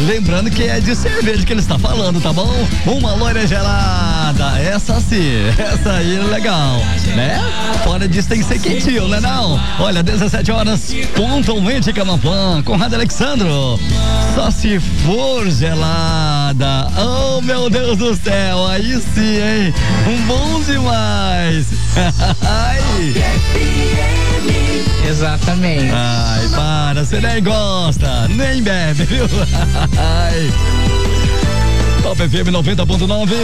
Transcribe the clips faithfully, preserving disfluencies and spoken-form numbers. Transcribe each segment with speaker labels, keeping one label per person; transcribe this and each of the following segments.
Speaker 1: Lembrando que é de cerveja que ele está falando, tá bom? Uma loira gelada, essa sim, essa aí é legal, né? Fora disso tem que ser quentinho, né não? Olha, dezessete horas, pontualmente Camapuã, Conrado Alexandro. Só se for gelada. Oh, meu Deus do céu, aí sim, hein? Um bom demais. Ai.
Speaker 2: Exatamente.
Speaker 1: Ai, para, você nem gosta, nem bebe, viu? Ai. Top F M noventa ponto nove.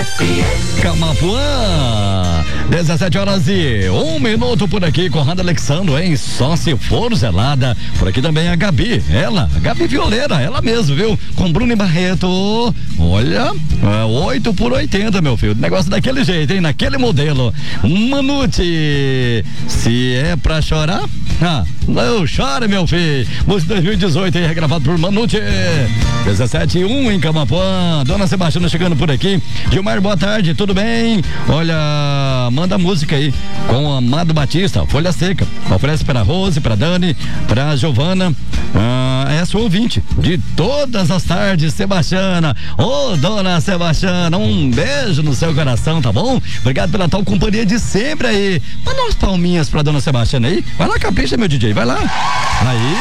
Speaker 1: Camapuã. dezessete horas e um minuto por aqui, Conrado Alexandro, hein? Só se for gelada. Por aqui também a Gabi, ela, a Gabi Violeira, ela mesmo, viu? Com Bruno e Barreto. Olha, é oito por oitenta, meu filho. Negócio daquele jeito, hein? Naquele modelo. Manute. Se é pra chorar, ah, não chora, meu filho. Música dois mil e dezoito, aí, regravado por Manute. dezessete e um em Camapuã. Dona Sebastiana chegando por aqui. Gilmar, boa tarde, tudo bem? Olha, manda música aí com o Amado Batista, Folha Seca. Oferece para Rose, para Dani, para Giovana. Ah, é a sua ouvinte de todas as tardes, Sebastiana. Ô, dona Sebastiana, um beijo no seu coração, tá bom? Obrigado pela tal companhia de sempre aí. Manda umas palminhas pra dona Sebastiana aí. Vai lá, capricha, meu D J, vai lá. Aí.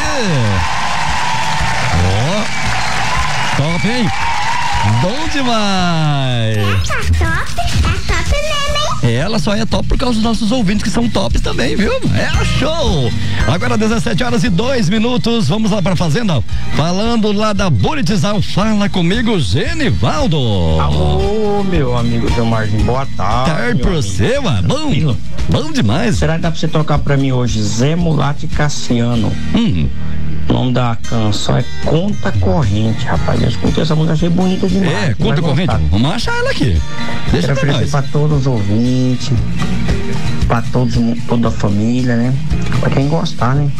Speaker 1: Ó. Oh. Top, hein? Bom demais!
Speaker 3: Essa top, é top mesmo, hein?
Speaker 1: Ela só é top por causa dos nossos ouvintes que são tops também, viu? É show! Agora dezessete horas e dois minutos, vamos lá pra fazenda? Falando lá da Buritizal, fala comigo, Genivaldo.
Speaker 2: Alô, meu amigo Gilmarzinho, boa tarde.
Speaker 1: Tarde pra você, mano. Bom, bom demais.
Speaker 2: Será que dá pra você tocar pra mim hoje, Zé Mulato e Cassiano?
Speaker 1: Hum.
Speaker 2: O nome da canção é Conta Corrente, rapaz. Eu escutei essa música, achei bonita demais.
Speaker 1: É, Conta Corrente.
Speaker 2: Gostar.
Speaker 1: Vamos achar ela aqui. Deixa
Speaker 2: Quero
Speaker 1: pra
Speaker 2: oferecer
Speaker 1: nós.
Speaker 2: pra todos os ouvintes, pra todos, toda a família, né? Pra quem gostar, né?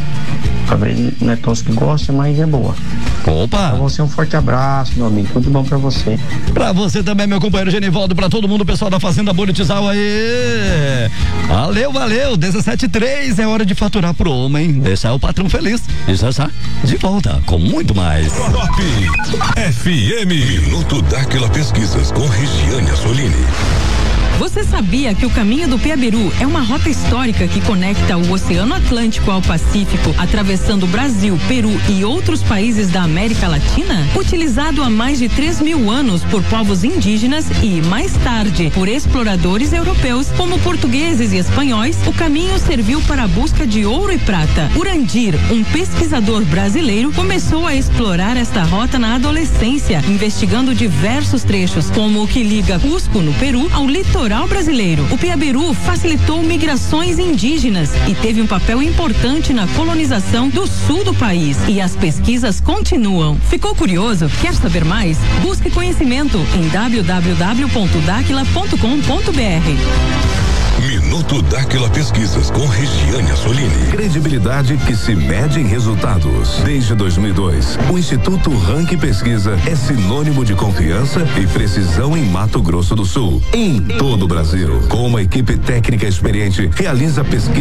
Speaker 2: Talvez não é todos que gostam, mas é boa.
Speaker 1: Opa!
Speaker 2: Pra você um forte abraço, meu amigo. Tudo bom pra você.
Speaker 1: Pra você também, meu companheiro Genivaldo, pra todo mundo, o pessoal da Fazenda Buritizal aí. Valeu, valeu. dezessete e três é hora de faturar pro homem. Deixar o patrão feliz. E já já, de volta com muito mais.
Speaker 4: Top F M. Minuto Dáquila Pesquisas com Regiane Assolini.
Speaker 5: Você sabia que o caminho do Piabiru é uma rota histórica que conecta o Oceano Atlântico ao Pacífico, atravessando o Brasil, Peru e outros países da América Latina? Utilizado há mais de três mil anos por povos indígenas e, mais tarde, por exploradores europeus, como portugueses e espanhóis, o caminho serviu para a busca de ouro e prata. Urandir, um pesquisador brasileiro, começou a explorar esta rota na adolescência, investigando diversos trechos, como o que liga Cusco, no Peru, ao litoral brasileiro. O Piabiru facilitou migrações indígenas e teve um papel importante na colonização do sul do país. E as pesquisas continuam. Ficou curioso? Quer saber mais? Busque conhecimento em w w w ponto daquila ponto com ponto b r.
Speaker 4: Minuto Dáquila Pesquisas com Regiane Assolini.
Speaker 6: Credibilidade que se mede em resultados. Desde dois mil e dois, o Instituto Rank Pesquisa é sinônimo de confiança e precisão em Mato Grosso do Sul. Em todo o Brasil, com uma equipe técnica experiente, realiza pesquisa